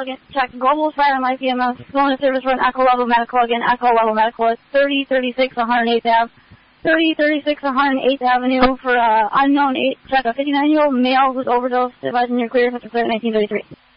Again, check Global Fire and Life EMS, phone service run Echo Level Medical. Again, Echo Level Medical is 3036 108th Ave. 3036 108th Avenue for unknown check a 59-year-old male who's overdosed, advising you're clear for 1933.